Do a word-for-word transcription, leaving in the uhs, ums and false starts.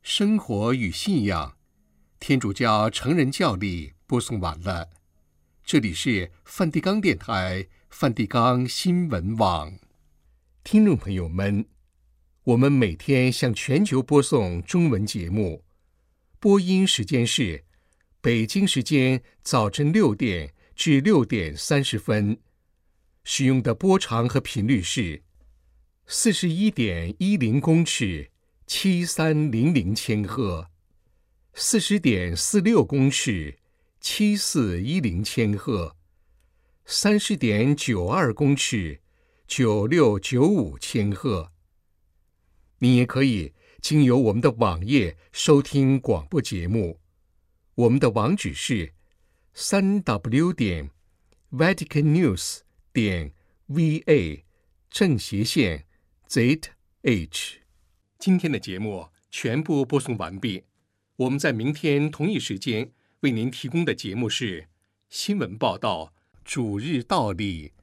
生活与信仰，天主教成人教理播送完了。这里是梵蒂冈电台梵蒂冈新闻网。听众朋友们，我们每天向全球播送中文节目，播音时间是北京时间早晨六点至六点三十分，使用的波长和频率是四十一点一零公尺，七三零零千赫，四十点四六公尺，七四一零千赫，三十点九二公尺，九六九五千赫。你也可以经由我们的网页收听广播节目，我们的网址是三 w 点 vatican news 点 v a 正斜线 z h。今天的节目全部播送完毕。我们在明天同一时间为您提供的节目是新闻报道、主日道理、